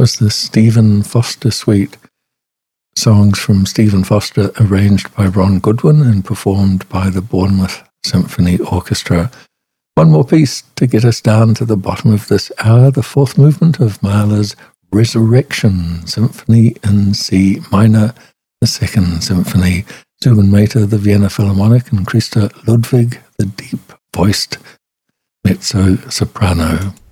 was the Stephen Foster Suite. Songs from Stephen Foster arranged by Ron Goodwin and performed by the Bournemouth Symphony Orchestra. One more piece to get us down to the bottom of this hour, the fourth movement of Mahler's Resurrection, Symphony in C minor, the second symphony. Zubin Mehta, the Vienna Philharmonic, and Christa Ludwig, the deep-voiced mezzo-soprano.